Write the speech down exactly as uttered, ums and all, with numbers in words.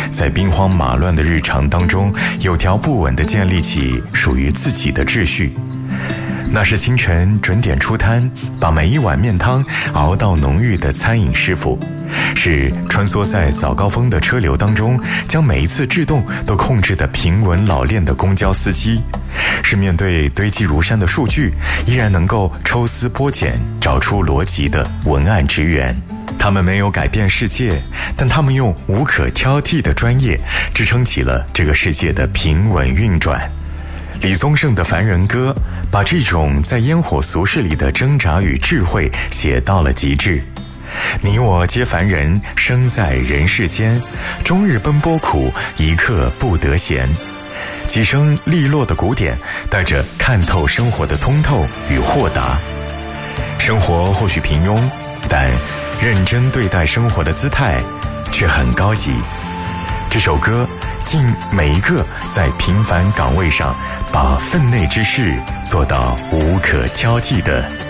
在兵荒马乱的日常当中，有条不紊地建立起属于自己的秩序。那是清晨准点出摊，把每一碗面汤熬到浓郁的餐饮师傅，是穿梭在早高峰的车流当中，将每一次制动都控制得平稳老练的公交司机，是面对堆积如山的数据，依然能够抽丝剥茧找出逻辑的文案职员。他们没有改变世界，但他们用无可挑剔的专业支撑起了这个世界的平稳运转。李宗盛的《凡人歌》把这种在烟火俗世里的挣扎与智慧写到了极致。你我皆凡人，生在人世间，终日奔波苦，一刻不得闲。几声利落的鼓点，带着看透生活的通透与豁达。生活或许平庸，但认真对待生活的姿态却很高级。这首歌敬每一个在平凡岗位上把分内之事做到无可挑剔的